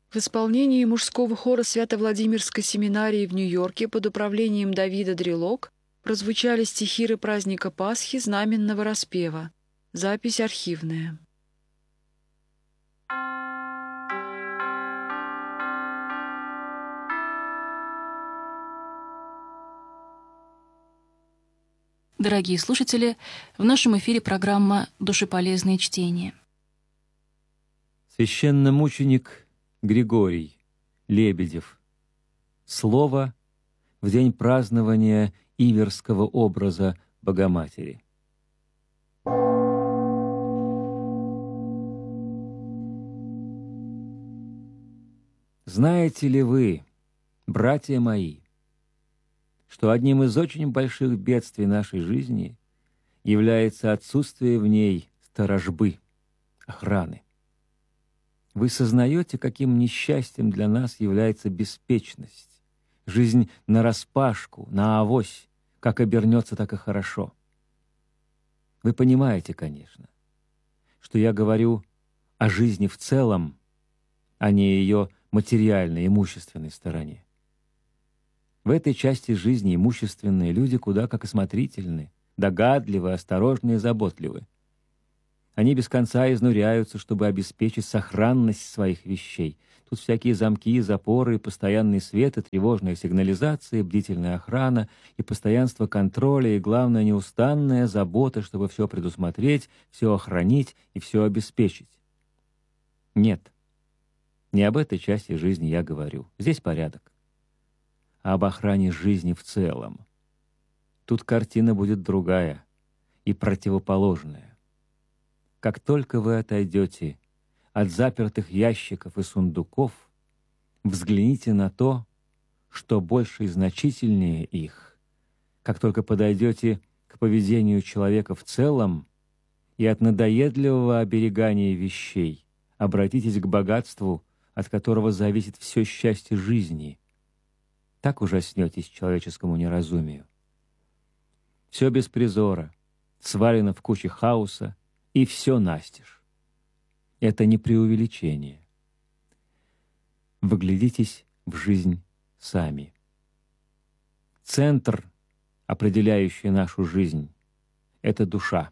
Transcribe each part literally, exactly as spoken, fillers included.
В исполнении мужского хора Свято-Владимирской семинарии в Нью-Йорке под управлением Давида Дрелок прозвучали стихиры праздника Пасхи знаменного распева. Запись архивная. Дорогие слушатели, в нашем эфире программа «Душеполезные чтения». Священномученик Григорий Лебедев. Слово в день празднования Иверского образа Богоматери. Знаете ли вы, братья мои, что одним из очень больших бедствий нашей жизни является отсутствие в ней сторожбы, охраны? Вы сознаете, каким несчастьем для нас является беспечность, жизнь нараспашку, наавось, как обернется, так и хорошо? Вы понимаете, конечно, что я говорю о жизни в целом, а не ее материальной, имущественной стороне. В этой части жизни имущественные люди куда как осмотрительны, догадливы, осторожны и заботливы. Они без конца изнуряются, чтобы обеспечить сохранность своих вещей. Тут всякие замки, запоры, постоянный свет и тревожная сигнализация, бдительная охрана и постоянство контроля, и, главное, неустанная забота, чтобы все предусмотреть, все охранить и все обеспечить. Нет, не об этой части жизни я говорю. Здесь порядок. А об охране жизни в целом. Тут картина будет другая и противоположная. Как только вы отойдете от запертых ящиков и сундуков, взгляните на то, что больше и значительнее их. Как только подойдете к поведению человека в целом и от надоедливого оберегания вещей обратитесь к богатству, от которого зависит все счастье жизни, так ужаснетесь человеческому неразумию. Все без призора, свалено в куче хаоса, и все настежь. Это не преувеличение. Вглядитесь в жизнь сами. Центр, определяющий нашу жизнь, — это душа.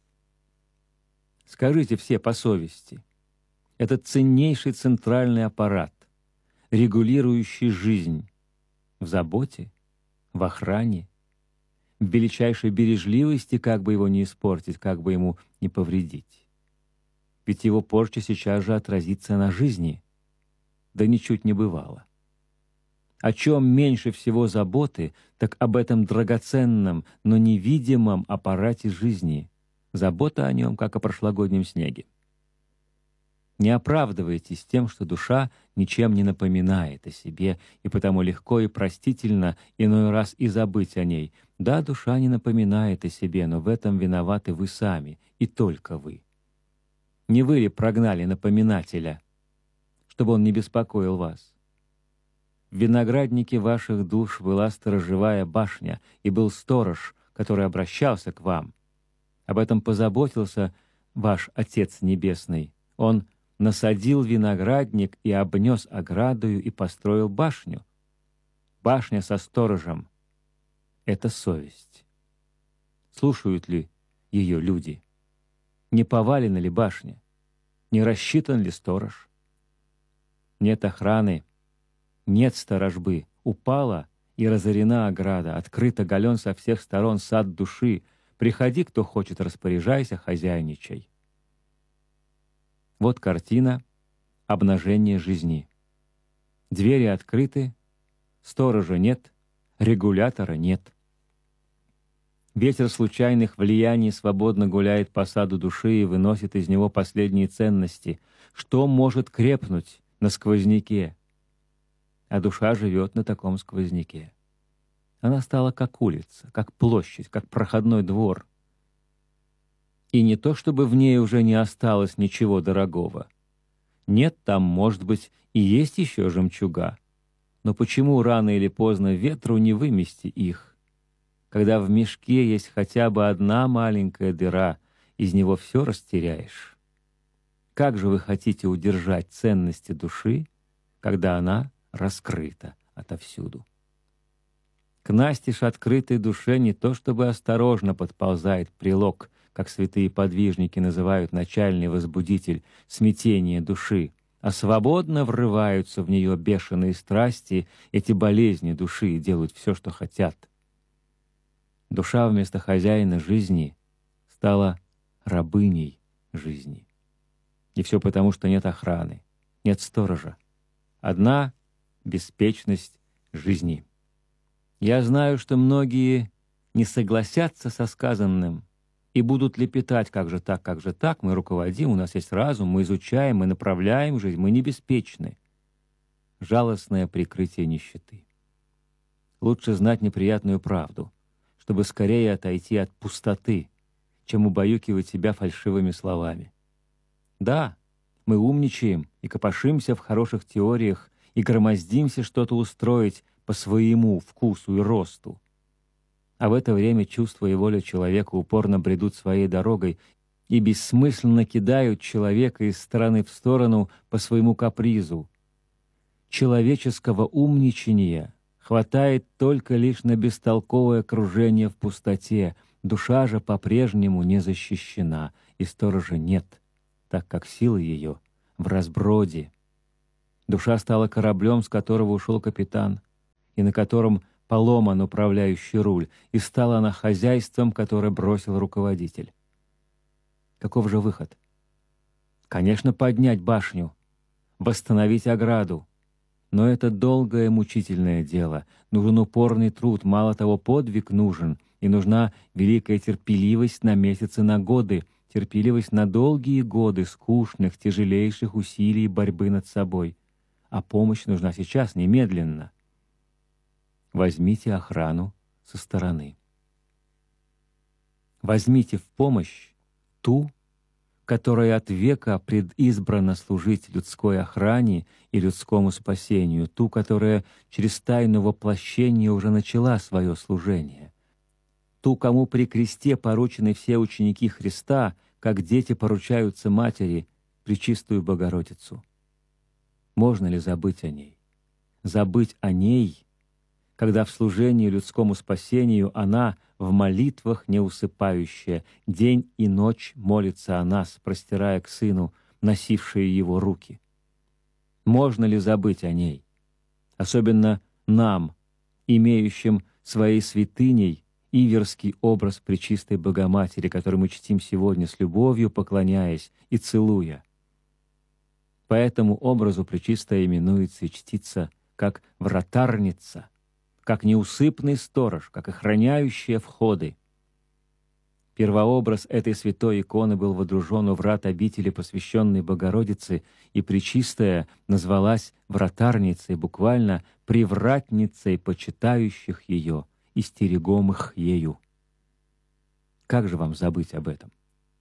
Скажите все по совести, это ценнейший центральный аппарат, регулирующий жизнь, в заботе, в охране, в величайшей бережливости, как бы его не испортить, как бы ему не повредить. Ведь его порча сейчас же отразится на жизни, да ничуть не бывало. О чем меньше всего заботы, так об этом драгоценном, но невидимом аппарате жизни. Забота о нем, как о прошлогоднем снеге. Не оправдывайтесь тем, что душа ничем не напоминает о себе, и потому легко и простительно иной раз и забыть о ней. Да, душа не напоминает о себе, но в этом виноваты вы сами, и только вы. Не вы ли прогнали напоминателя, чтобы он не беспокоил вас? В винограднике ваших душ была сторожевая башня, и был сторож, который обращался к вам. Об этом позаботился ваш Отец Небесный. Он насадил виноградник и обнес оградою и построил башню. Башня со сторожем — это совесть. Слушают ли ее люди? Не повалена ли башня? Не рассчитан ли сторож? Нет охраны, нет сторожбы. Упала и разорена ограда, открыт оголен со всех сторон сад души. Приходи, кто хочет, распоряжайся, хозяйничай. Вот картина обнажения жизни. Двери открыты, сторожа нет, регулятора нет. Ветер случайных влияний свободно гуляет по саду души и выносит из него последние ценности. Что может крепнуть на сквозняке? А душа живет на таком сквозняке. Она стала как улица, как площадь, как проходной двор. И не то, чтобы в ней уже не осталось ничего дорогого. Нет, там, может быть, и есть еще жемчуга. Но почему рано или поздно ветру не вымести их? Когда в мешке есть хотя бы одна маленькая дыра, из него все растеряешь. Как же вы хотите удержать ценности души, когда она раскрыта отовсюду. К настежь открытой душе не то чтобы осторожно подползает прилог, как святые подвижники называют начальный возбудитель смятения души, а свободно врываются в нее бешеные страсти, эти болезни души, и делают все, что хотят. Душа вместо хозяина жизни стала рабыней жизни. И все потому, что нет охраны, нет сторожа. Одна беспечность жизни. Я знаю, что многие не согласятся со сказанным и будут лепетать: как же так, как же так, мы руководим, у нас есть разум, мы изучаем, мы направляем жизнь, мы не беспечны. Жалостное прикрытие нищеты. Лучше знать неприятную правду, чтобы скорее отойти от пустоты, чем убаюкивать себя фальшивыми словами. Да, мы умничаем и копошимся в хороших теориях и громоздимся что-то устроить по своему вкусу и росту. А в это время чувства и воля человека упорно бредут своей дорогой и бессмысленно кидают человека из стороны в сторону по своему капризу. Человеческого умничания хватает только лишь на бестолковое кружение в пустоте, душа же по-прежнему не защищена, и сторожа нет, так как силы ее в разброде. Душа стала кораблем, с которого ушел капитан, и на котором поломан управляющий руль, и стала она хозяйством, которое бросил руководитель. Каков же выход? Конечно, поднять башню, восстановить ограду. Но это долгое мучительное дело. Нужен упорный труд, мало того, подвиг нужен, и нужна великая терпеливость на месяцы, на годы, терпеливость на долгие годы скучных, тяжелейших усилий борьбы над собой. А помощь нужна сейчас, немедленно. Возьмите охрану со стороны. Возьмите в помощь ту, которая от века предизбрана служить людской охране и людскому спасению, ту, которая через тайну воплощения уже начала свое служение, ту, кому при кресте поручены все ученики Христа, как дети поручаются матери, Пречистую Богородицу. Можно ли забыть о ней? Забыть о ней, когда в служении людскому спасению она в молитвах неусыпающая, день и ночь молится о нас, простирая к Сыну носившие его руки. Можно ли забыть о ней? Особенно нам, имеющим своей святыней иверский образ Пречистой Богоматери, который мы чтим сегодня с любовью, поклоняясь и целуя. По этому образу Пречистая именуется и чтится как вратарница, как неусыпный сторож, как охраняющая входы. Первообраз этой святой иконы был водружен у врат обители, посвященной Богородице, и Пречистая назвалась вратарницей, буквально привратницей почитающих ее и стерегомых ею. Как же вам забыть об этом?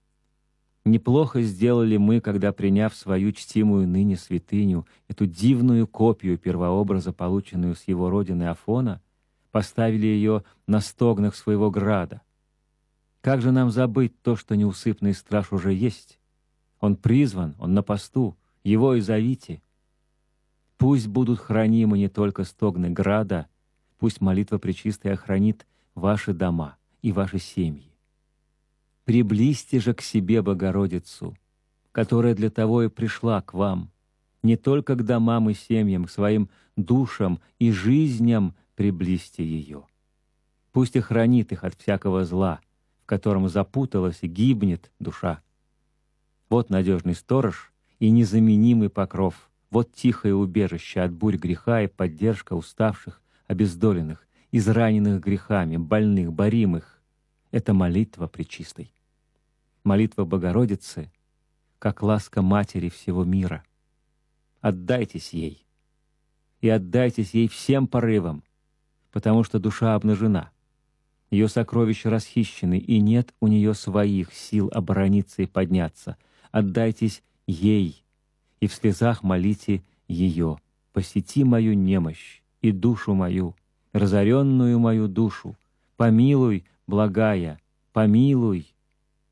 Неплохо сделали мы, когда, приняв свою чтимую ныне святыню, эту дивную копию первообраза, полученную с его родины Афона, поставили ее на стогнах своего града. Как же нам забыть то, что неусыпный страж уже есть? Он призван, он на посту, его и зовите. Пусть будут хранимы не только стогны града, пусть молитва Пречистой охранит ваши дома и ваши семьи. Приблизьте же к себе Богородицу, которая для того и пришла к вам, не только к домам и семьям, к своим душам и жизням приблизьте ее. Пусть охранит их от всякого зла, в котором запуталась и гибнет душа. Вот надежный сторож и незаменимый покров, вот тихое убежище от бурь греха и поддержка уставших, обездоленных, израненных грехами, больных, боримых. Это молитва Пречистой. Молитва Богородицы, как ласка Матери всего мира. Отдайтесь ей. И отдайтесь ей всем порывам, потому что душа обнажена. Ее сокровища расхищены, и нет у нее своих сил оборониться и подняться. Отдайтесь ей, и в слезах молите ее. Посети мою немощь и душу мою, разоренную мою душу. Помилуй, благая, помилуй,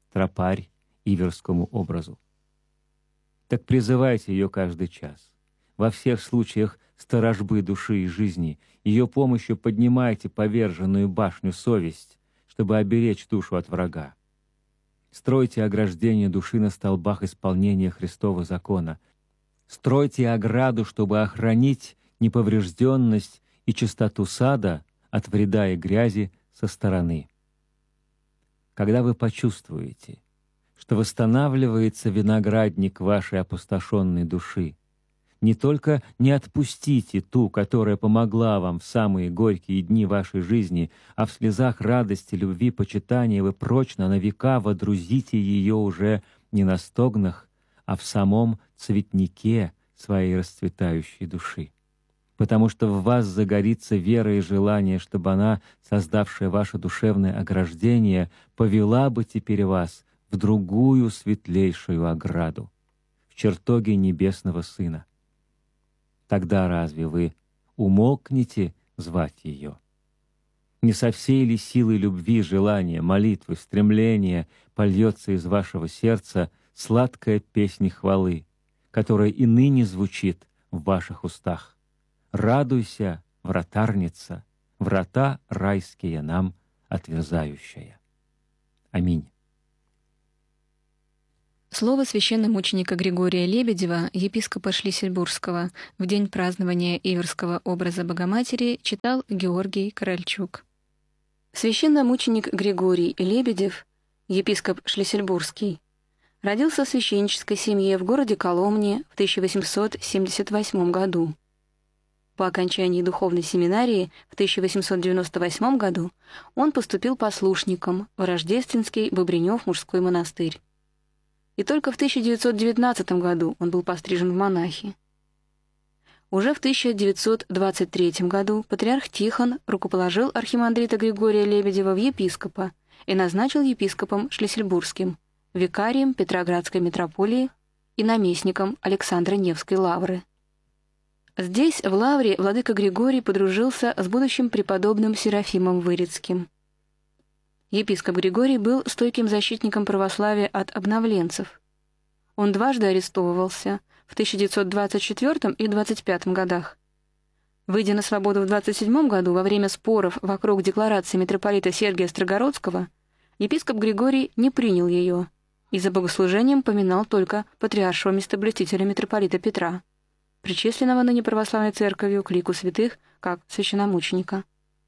тропарь иверскому образу. Так призывайте ее каждый час. во всех случаях сторожбы души и жизни, ее помощью поднимайте поверженную башню совесть, чтобы оберечь душу от врага. Стройте ограждение души на столбах исполнения Христова закона. Стройте ограду, чтобы охранить неповрежденность и чистоту сада от вреда и грязи со стороны. Когда вы почувствуете, что восстанавливается виноградник вашей опустошенной души, не только не отпустите ту, которая помогла вам в самые горькие дни вашей жизни, а в слезах радости, любви, почитания вы прочно на века водрузите ее уже не на стогнах, а в самом цветнике своей расцветающей души. Потому что в вас загорится вера и желание, чтобы она, создавшая ваше душевное ограждение, повела бы теперь вас в другую светлейшую ограду, в чертоги небесного Сына. Тогда разве вы умолкнете звать ее? Не со всей ли силой любви, желания, молитвы, стремления польется из вашего сердца сладкая песнь хвалы, которая и ныне звучит в ваших устах? Радуйся, вратарница, врата райские нам отверзающая. Аминь. Слово священномученика Григория Лебедева, епископа Шлиссельбургского, в день празднования Иверского образа Богоматери читал Георгий Корольчук. Священномученик Григорий Лебедев, епископ Шлиссельбургский, родился в священнической семье в городе Коломне в тысяча восемьсот семьдесят восьмом году. По окончании духовной семинарии в тысяча восемьсот девяносто восьмом году он поступил послушником в Рождественский Бобренев мужской монастырь. И только в тысяча девятьсот девятнадцатом году он был пострижен в монахи. Уже в тысяча девятьсот двадцать третьем году патриарх Тихон рукоположил архимандрита Григория Лебедева в епископа и назначил епископом Шлиссельбургским, викарием Петроградской митрополии и наместником Александра Невской лавры. Здесь, в лавре, владыка Григорий подружился с будущим преподобным Серафимом Вырицким. Епископ Григорий был стойким защитником православия от обновленцев. Он дважды арестовывался в тысяча девятьсот двадцать четвёртом и двадцать пятом годах. Выйдя на свободу в двадцать седьмом году во время споров вокруг декларации митрополита Сергия Строгородского, епископ Григорий не принял ее и за богослужением поминал только патриаршего местоблюстителя митрополита Петра, причисленного ныне православной церковью к лику святых как священномученика.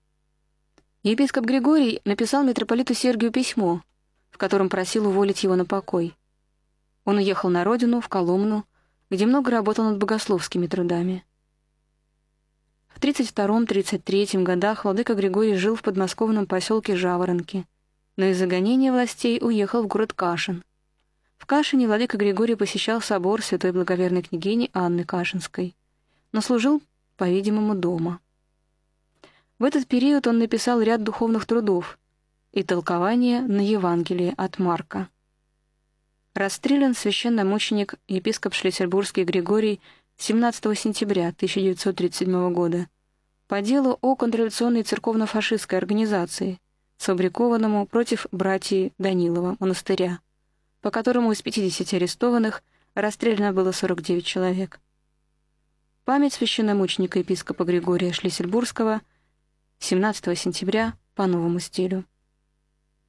Епископ Григорий написал митрополиту Сергию письмо, в котором просил уволить его на покой. Он уехал на родину, в Коломну, где много работал над богословскими трудами. В тридцать втором — тридцать третьем годах владыка Григорий жил в подмосковном поселке Жаворонки, но из-за гонения властей уехал в город Кашин. В Кашине владыка Григорий посещал собор святой благоверной княгини Анны Кашинской, но служил, по-видимому, дома. В этот период он написал ряд духовных трудов и толкование на Евангелие от Марка. Расстрелян священномученик епископ Шлиссельбургский Григорий семнадцатого сентября тысяча девятьсот тридцать седьмого года по делу о контрреволюционной церковно-фашистской организации, сфабрикованному против братьев Данилова монастыря, по которому из пятидесяти арестованных расстреляно было сорок девять человек. Память священномученика епископа Григория Шлиссельбургского семнадцатого сентября по новому стилю.